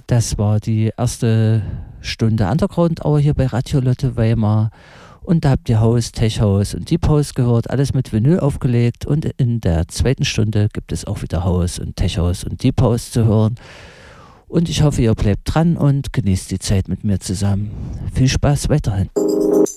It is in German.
Das war die erste Stunde Underground Hour hier bei Radio Lotte Weimar. Und da habt ihr House, Tech House und Deep House gehört, alles mit Vinyl aufgelegt. Und in der zweiten Stunde gibt es auch wieder House und Tech House und Deep House zu hören. Und ich hoffe, ihr bleibt dran und genießt die Zeit mit mir zusammen. Viel Spaß weiterhin.